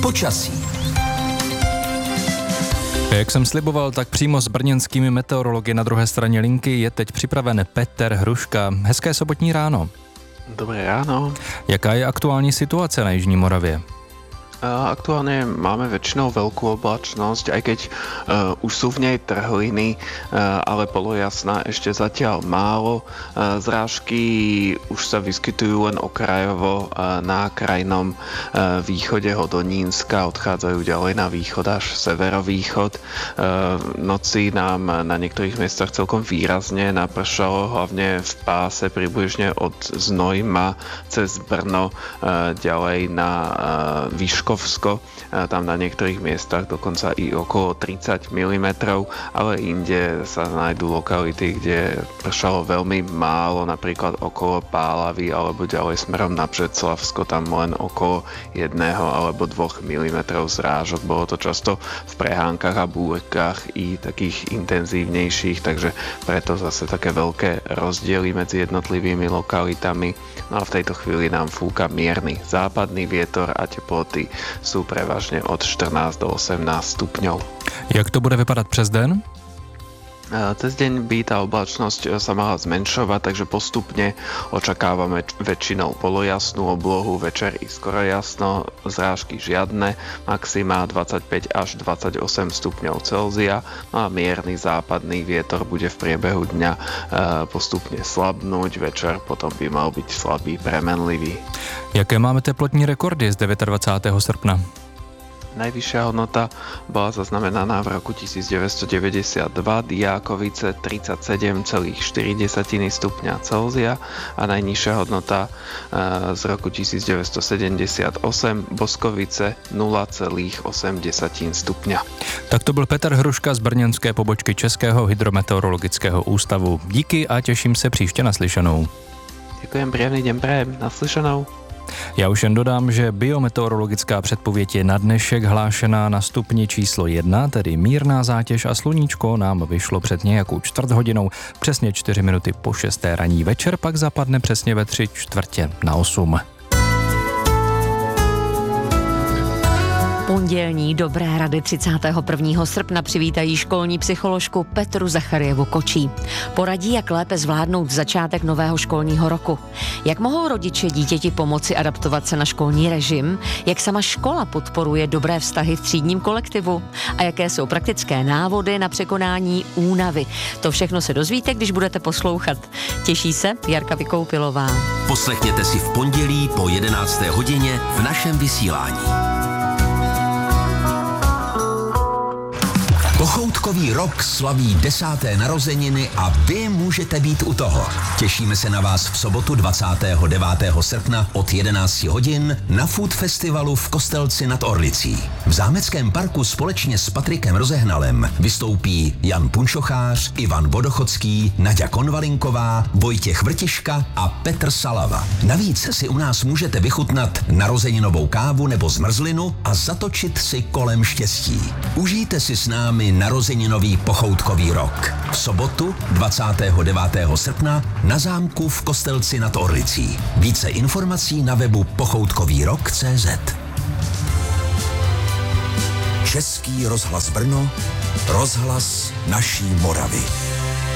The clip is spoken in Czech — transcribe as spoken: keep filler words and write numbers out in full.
Počasí. Jak jsem sliboval, tak přímo s brněnskými meteorology na druhé straně linky je teď připraven Petr Hruška. Hezké sobotní ráno. Dobré ráno. Jaká je aktuální situace na Jižní Moravě? Aktuálne máme väčšinou veľkú oblačnosť, aj keď uh, už sú v nej trhliny, uh, ale polojasná ešte zatiaľ málo. Uh, zrážky už sa vyskytujú len okrajovo uh, na krajnom uh, východe Hodonínska, odchádzajú ďalej na východ až severovýchod. Uh, noci nám na niektorých miestach celkom výrazne napršalo, hlavne v páse približne od Znojma cez Brno uh, ďalej na uh, Výško tam na niektorých miestach dokonca i okolo tridsať milimetrov, ale inde sa nájdú lokality, kde pršalo veľmi málo, napríklad okolo Pálavy alebo ďalej smerom na Břeclavsko, tam len okolo jedného alebo dvoch milimetrov zrážok. Bolo to často v prehánkach a búrkach i takých intenzívnejších, takže preto zase také veľké rozdiely medzi jednotlivými lokalitami. No a v tejto chvíli nám fúka mierny západný vietor a teploty sú prevažne od štrnásť do osemnásť stupňov. Jak to bude vypadat přes den? Cez deň by tá oblačnosť sa mala zmenšovať, takže postupne očakávame väčšinou polojasnú oblohu, večer i skoro jasno, zrážky žiadne, maxima dvadsaťpäť až dvadsaťosem stupňov Celzia, no a mierny západný vietor bude v priebehu dňa postupne slabnúť, večer potom by mal byť slabý, premenlivý. Jaké máme teplotní rekordy z dvadsiateho devätého srpna? Najvyššia hodnota bola zaznamenaná v roku devätnásťstodeväťdesiatdva, Diákovice tridsaťsedem celá štyri stupňa Celzia a najnižšia hodnota z roku devätnásťstosedemdesiatosem, Boskovice nula celá osem stupňa. Tak to byl Petr Hruška z brněnské pobočky Českého hydrometeorologického ústavu. Díky a těším se příště naslyšenou. Děkujem, příjemný den prajem, naslyšenou. Já už jen dodám, že biometeorologická předpověď je na dnešek hlášená na stupni číslo jedna, tedy mírná zátěž a sluníčko nám vyšlo před nějakou čtvrt hodinou, přesně čtyři minuty po šesté ranní. Večer pak zapadne přesně ve tři čtvrtě na osm. Pondělní dobré rady třicátého prvního srpna přivítají školní psycholožku Petru Zacharjevu Kočí. Poradí, jak lépe zvládnout začátek nového školního roku. Jak mohou rodiče dítěti pomoci adaptovat se na školní režim, jak sama škola podporuje dobré vztahy v třídním kolektivu a jaké jsou praktické návody na překonání únavy. To všechno se dozvíte, když budete poslouchat. Těší se Jarka Vykoupilová. Poslechněte si v pondělí po jedenácté hodině v našem vysílání. Pochoutkový rok slaví desáté narozeniny a vy můžete být u toho. Těšíme se na vás v sobotu dvacátého devátého srpna od jedenácti hodin na Food Festivalu v Kostelci nad Orlicí. V Zámeckém parku společně s Patrikem Rozehnalem vystoupí Jan Punčochář, Ivan Vodochodský, Naďa Konvalinková, Vojtěch Vrtiška a Petr Salava. Navíc si u nás můžete vychutnat narozeninovou kávu nebo zmrzlinu a zatočit si kolem štěstí. Užijte si s námi narozeninový pochoutkový rok. V sobotu dvacátého devátého srpna na zámku v Kostelci nad Orlicí. Více informací na webu pochoutkový rok tečka cé zet. Český rozhlas Brno, rozhlas naší Moravy.